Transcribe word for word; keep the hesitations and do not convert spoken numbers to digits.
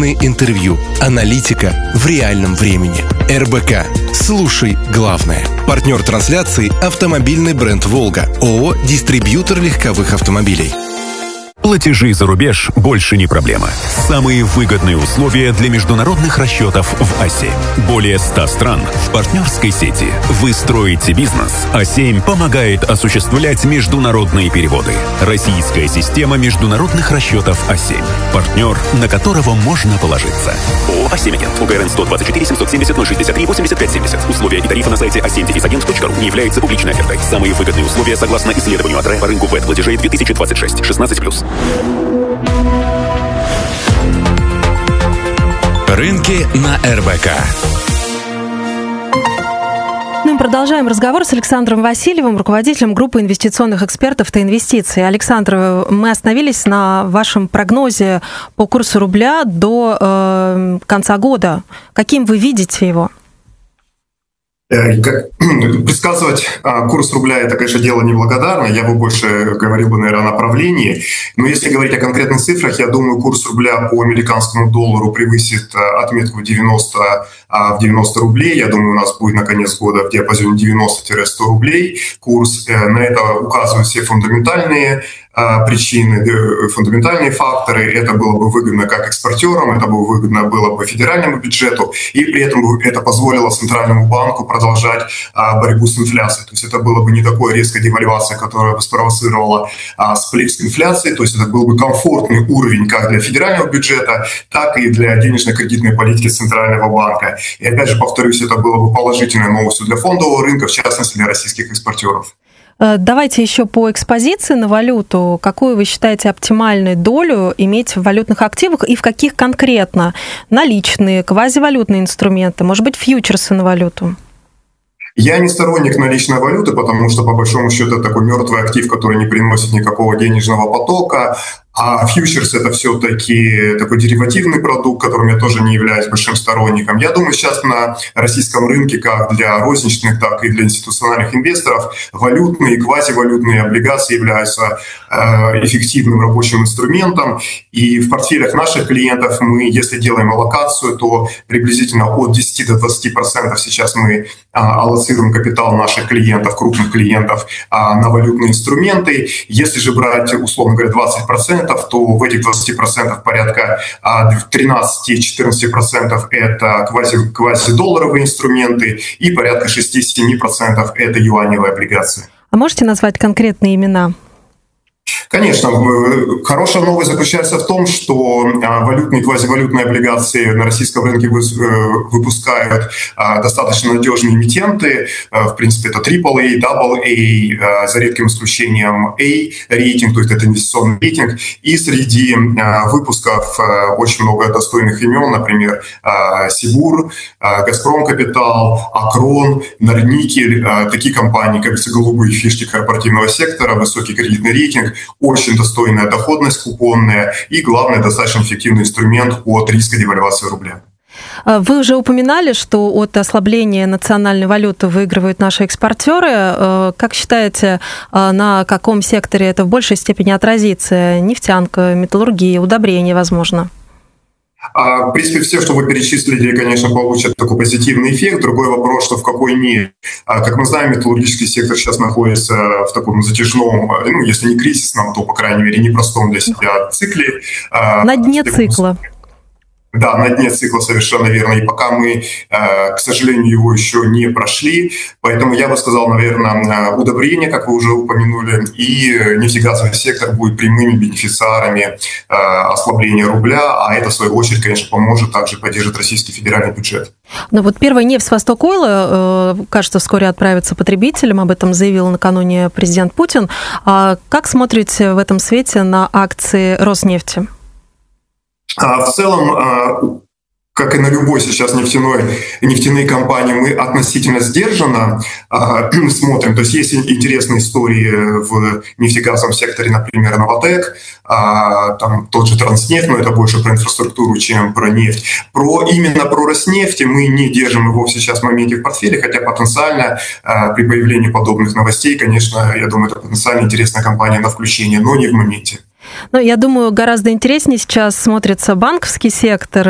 эксклюзивные интервью, аналитика в реальном времени. эр бэ ка. Слушай главное. Партнер трансляции – автомобильный бренд «Волга». ООО «Дистрибьютор легковых автомобилей». Платежи за рубеж больше не проблема. Самые выгодные условия для международных расчетов в АСЕМ. Более ста стран в партнерской сети. Вы строите бизнес. АСЕМ помогает осуществлять международные переводы. Российская система международных расчетов АСЕМ. Партнер, на которого можно положиться. ООО «АСЕМ Агент». УГРН сто двадцать четыре семьсот семьдесят ноль шестьдесят три восемьдесят пять семьдесят. Условия и тарифы на сайте асем девис агент точка ру не являются публичной офертой. Самые выгодные условия согласно исследованию АТРЭ по рынку вэт-платежей две тысячи двадцать шесть. шестнадцать плюс. Рынки на эр бэ ка. Мы продолжаем разговор с Александром Васильевым, руководителем группы инвестиционных экспертов «Т-инвестиции». Александр, мы остановились на вашем прогнозе по курсу рубля до э, конца года. Каким вы видите его? Предсказывать курс рубля – это, конечно, дело неблагодарное. Я бы больше говорил бы, наверное, о направлении. Но если говорить о конкретных цифрах, я думаю, курс рубля по американскому доллару превысит отметку девяносто, в девяносто рублей. Я думаю, у нас будет на конец года в диапазоне девяносто - сто рублей курс. На это указывают все фундаментальные причины, фундаментальные факторы. Это было бы выгодно как экспортерам, это было выгодно было бы федеральному бюджету, и при этом это позволило Центральному банку продолжать борьбу с инфляцией. То есть это было бы не такой резкой девальвация, которая бы спровоцировала всплеск инфляции. То есть это был бы комфортный уровень как для федерального бюджета, так и для денежно-кредитной политики Центрального банка. И опять же, повторюсь, это было бы положительной новостью для фондового рынка, в частности для российских экспортеров. Давайте еще по экспозиции на валюту. Какую вы считаете оптимальной долю иметь в валютных активах и в каких конкретно? Наличные, квазивалютные инструменты, может быть, фьючерсы на валюту? Я не сторонник наличной валюты, потому что, по большому счету, это такой мертвый актив, который не приносит никакого денежного потока. А фьючерс — это все-таки такой деривативный продукт, которым я тоже не являюсь большим сторонником. Я думаю, сейчас на российском рынке, как для розничных, так и для институциональных инвесторов, валютные и квазивалютные облигации являются э, эффективным рабочим инструментом. И в портфелях наших клиентов мы, если делаем аллокацию, то приблизительно от десяти до двадцати процентов сейчас мы э, аллоцируем капитал наших клиентов, крупных клиентов, э, на валютные инструменты. Если же брать, условно говоря, двадцать процентов, то в этих двадцати процентах порядка тринадцать-четырнадцать процентов это квази, квазидолларовые инструменты и порядка шесть-семь процентов это юаневые облигации. А можете назвать конкретные имена? Конечно, хорошая новость заключается в том, что валютные и квазивалютные облигации на российском рынке выпускают достаточно надежные эмитенты. В принципе, это трипл эй, дабл эй, за редким исключением A рейтинг, то есть это инвестиционный рейтинг. И среди выпусков очень много достойных имен, например, Сибур, Газпром Капитал, Акрон, Норникель, такие компании, как голубые фишки корпоративного сектора, высокий кредитный рейтинг, очень достойная доходность купонная и, главное, достаточно эффективный инструмент от риска девальвации рубля. Вы уже упоминали, что от ослабления национальной валюты выигрывают наши экспортеры. Как считаете, на каком секторе это в большей степени отразится? Нефтянка, металлургия, удобрения, возможно? В принципе, все, что вы перечислили, конечно, получат такой позитивный эффект. Другой вопрос, что в какой мере. Как мы знаем, металлургический сектор сейчас находится в таком затяжном, ну, если не кризисном, то, по крайней мере, непростом для себя цикле. На дне цикла. Да, на дне цикла совершенно верно. И пока мы, к сожалению, его еще не прошли. Поэтому я бы сказал, наверное, удобрения, как вы уже упомянули, и нефтегазовый сектор будет прямыми бенефициарами ослабления рубля, а это, в свою очередь, конечно, поможет также поддержать российский федеральный бюджет. Ну вот первая нефть с Восток-Ойла, кажется, вскоре отправится потребителям, об этом заявил накануне президент Путин. Как смотрите в этом свете на акции Роснефти? В целом, как и на любой сейчас нефтяной, нефтяные компании, мы относительно сдержанно э, смотрим. То есть есть интересные истории в нефтегазовом секторе, например, Новатэк, э, там тот же Транснефть, но это больше про инфраструктуру, чем про нефть. Про, именно про Роснефть мы не держим его сейчас в моменте в портфеле, хотя потенциально э, при появлении подобных новостей, конечно, я думаю, это потенциально интересная компания на включение, но не в моменте. Ну, я думаю, гораздо интереснее сейчас смотрится банковский сектор.